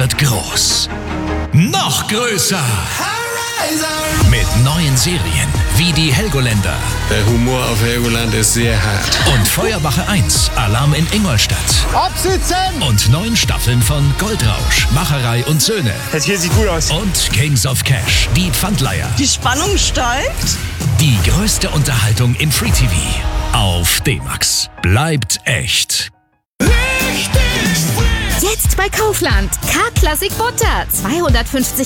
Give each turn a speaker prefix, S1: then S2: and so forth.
S1: wird groß. Noch größer. Mit neuen Serien wie die Helgoländer.
S2: Der Humor auf Helgoland ist sehr hart.
S1: Und Feuerwache 1, Alarm in Ingolstadt.
S3: Absitzen!
S1: Und 9 Staffeln von Goldrausch, Macherei und Söhne.
S3: Das hier sieht gut aus.
S1: Und Kings of Cash, die Pfandleiher.
S4: Die Spannung steigt.
S1: Die größte Unterhaltung im Free TV. Auf D-Max. Bleibt echt.
S5: Jetzt bei Kaufland. K-Klassik Butter. 250